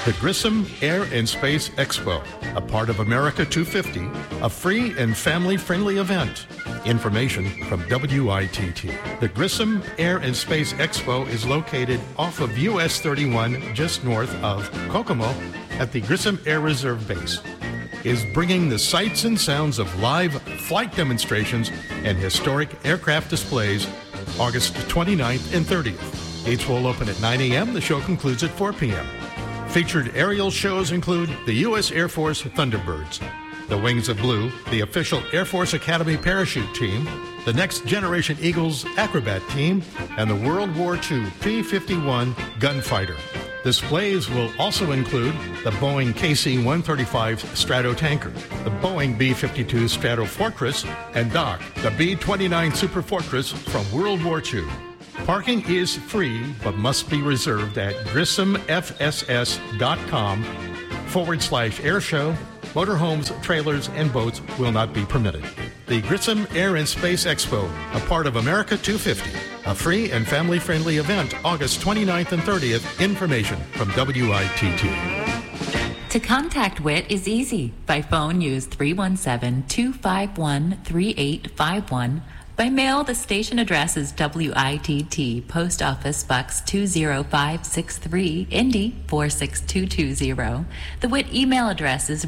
The Grissom Air and Space Expo, a part of America 250, a free and family-friendly event. Information from WITT. The Grissom Air and Space Expo is located off of US 31, just north of Kokomo, at the Grissom Air Reserve Base. Is bringing the sights and sounds of live flight demonstrations and historic aircraft displays August 29th and 30th. Gates will open at 9 a.m. The show concludes at 4 p.m. Featured aerial shows include the U.S. Air Force Thunderbirds, the Wings of Blue, the official Air Force Academy parachute team, the Next Generation Eagles acrobat team, and the World War II P-51 gunfighter. Displays will also include the Boeing KC-135 Stratotanker, the Boeing B-52 Stratofortress, and Doc, the B-29 Superfortress from World War II. Parking is free, but must be reserved at grissomfss.com/airshow. Motorhomes, trailers, and boats will not be permitted. The Grissom Air and Space Expo, a part of America 250, a free and family-friendly event, August 29th and 30th. Information from WITT. To contact WIT is easy. By phone, use 317-251-3851. By mail, the station address is WITT, Post Office Box 20563, Indy 46220. The WIT email address is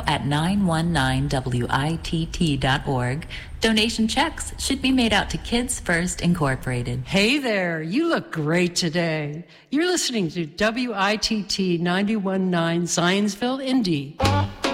radio@919witt.org. Donation checks should be made out to Kids First Incorporated. Hey there, you look great today. You're listening to WITT 91.9 Zionsville, Indy.